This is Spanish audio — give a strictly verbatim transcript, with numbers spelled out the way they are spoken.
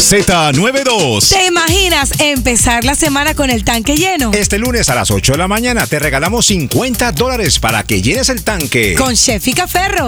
Z noventa y dos. ¿Te imaginas empezar la semana con el tanque lleno? Este lunes a las ocho de la mañana te regalamos cincuenta dólares para que llenes el tanque. Con Chef y Caferro.